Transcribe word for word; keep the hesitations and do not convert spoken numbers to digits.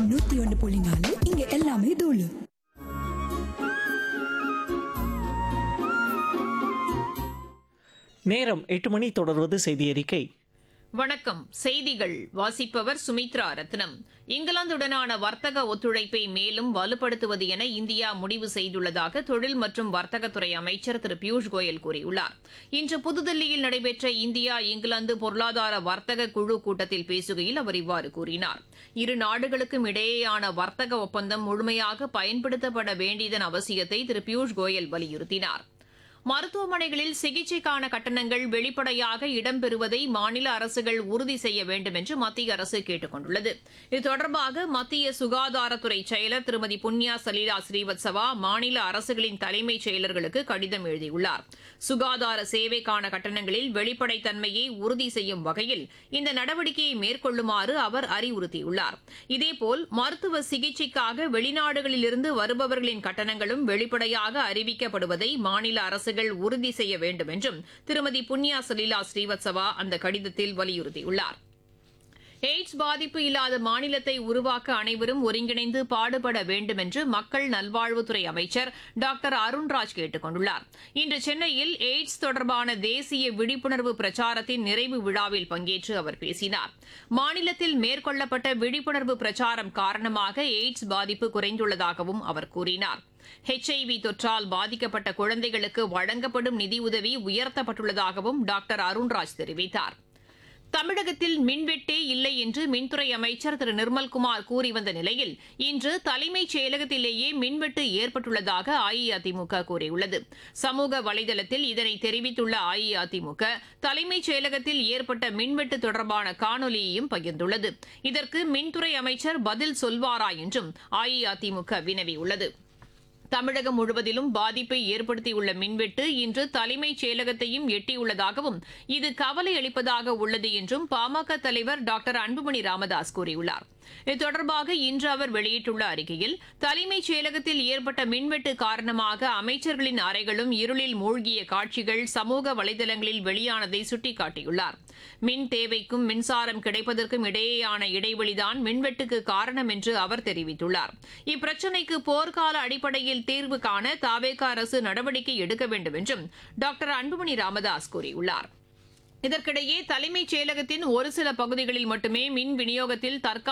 FM நூத்தி ஒன்னு புள்ளி நாலு இங்க எல்லாமே தூளு. நேரம் எட்டு மணி. தொடர்வது செய்தி அறிக்கை. வணக்கம். செய்திகள் வாசிப்பவர் சுமித்ரா ரத்னம். இங்கிலாந்துடனான வர்த்தக ஒத்துழைப்பை மேலும் வலுப்படுத்துவது என இந்தியா முடிவு செய்துள்ளதாக தொழில் மற்றும் வர்த்தகத்துறை அமைச்சர் திரு பியூஷ் கோயல் கூறியுள்ளார். இன்று புதுதில்லியில் நடைபெற்ற இந்தியா இங்கிலாந்து பொருளாதார வர்த்தக குழு கூட்டத்தில் பேசுகையில் அவர் இவ்வாறு கூறினார். இரு நாடுகளுக்கும் இடையேயான வர்த்தக ஒப்பந்தம் முழுமையாக பயன்படுத்தப்பட வேண்டியதன் அவசியத்தை திரு பியூஷ் கோயல் வலியுறுத்தினார். மருத்துவமனைகளில் சிகிச்சைக்கான கட்டணங்கள் வெளிப்படையாக இடம்பெறுவதை மாநில அரசுகள் உறுதி செய்ய வேண்டும் என்று மத்திய அரசு கேட்டுக் கொண்டுள்ளது. இது தொடர்பாக மத்திய சுகாதாரத்துறை செயலர் திருமதி புண்ணியா சலீலா ஸ்ரீவத்சவா மாநில அரசுகளின் தலைமைச் செயலர்களுக்கு கடிதம் எழுதியுள்ளார். சுகாதார சேவைக்கான கட்டணங்களில் வெளிப்படைத்தன்மையை உறுதி செய்யும் வகையில் இந்த நடவடிக்கையை மேற்கொள்ளுமாறு அவர் அறிவுறுத்தியுள்ளார். இதேபோல் மருத்துவ சிகிச்சைக்காக வெளிநாடுகளிலிருந்து வருபவர்களின் கட்டணங்களும் வெளிப்படையாக அறிவிக்கப்படுவதை மாநில அரசு உறுதி செய்ய வேண்டும் என்றும் திருமதி புண்ணியா சலீலா ஸ்ரீவத்சவா அந்த கடிதத்தில் வலியுறுத்தியுள்ளார். எய்ட்ஸ் பாதிப்பு இல்லாத மாநிலத்தை உருவாக்க அனைவரும் ஒருங்கிணைந்து பாடுபட வேண்டும் என்று மக்கள் நல்வாழ்வுத்துறை அமைச்சர் டாக்டர் அருண்ராஜ் கேட்டுக் கொண்டுள்ளார். இன்று சென்னையில் எய்ட்ஸ் தொடர்பான தேசிய விழிப்புணர்வு பிரச்சாரத்தின் நிறைவு விழாவில் பங்கேற்று அவர் பேசினார். மாநிலத்தில் மேற்கொள்ளப்பட்ட விழிப்புணர்வு பிரச்சாரம் காரணமாக எய்ட்ஸ் பாதிப்பு குறைந்துள்ளதாகவும் அவர் கூறினார். ஹெச்ஐவி தொற்றால் பாதிக்கப்பட்ட குழந்தைகளுக்கு வழங்கப்படும் நிதியுதவி உயர்த்தப்பட்டுள்ளதாகவும் டாக்டர் அருண்ராஜ் தெரிவித்தார். தமிழகத்தில் மின்வெட்டே இல்லை என்று மின்துறை அமைச்சர் திரு நிர்மல்குமார் கூறி வந்த நிலையில் இன்று தலைமைச் செயலகத்திலேயே மின்வெட்டு ஏற்பட்டுள்ளதாக அஇஅதிமுக கூறியுள்ளது. சமூக வலைதளத்தில் இதனை தெரிவித்துள்ள அஇஅதிமுக தலைமைச் செயலகத்தில் ஏற்பட்ட மின்வெட்டு தொடர்பான காணொலியையும் பகிர்ந்துள்ளது. இதற்கு மின்துறை அமைச்சர் பதில் சொல்வாரா என்றும் அஇஅதிமுக வினவியுள்ளது. தமிழகம் முழுவதிலும் பாதிப்பை ஏற்படுத்தியுள்ள மின்வெட்டு இன்று தலைமைச் செயலகத்தையும் எட்டியுள்ளதாகவும் இது கவலை அளிப்பதாக உள்ளது என்றும் பாமக தலைவர் டாக்டர் அன்புமணி ராமதாஸ் கூறியுள்ளார். இது தொடர்பாக இன்று அவர் வெளியிட்டுள்ள அறிக்கையில் தலைமைச் செயலகத்தில் ஏற்பட்ட மின்வெட்டு காரணமாக அமைச்சர்களின் அறைகளும் இருளில் மூழ்கிய காட்சிகள் சமூக வலைதளங்களில் வெளியானதை சுட்டிக்காட்டியுள்ளார். மின் தேவைக்கும் மின்சாரம் கிடைப்பதற்கும் இடையேயான இடைவெளிதான் மின்வெட்டுக்கு காரணம் என்று அவர் தெரிவித்துள்ளார். இப்பிரச்சினைக்கு போர்க்கால அடிப்படையில் தீர்வு காண தாவேக அரசு நடவடிக்கை எடுக்க வேண்டும் என்றும் டாக்டர் அன்புமணி ராமதாஸ் கூறியுள்ளார். இதற்கிடையே தலைமைச் செயலகத்தின் ஒரு சில பகுதிகளில் மட்டுமே மின் விநியோகத்தில் தற்காலிக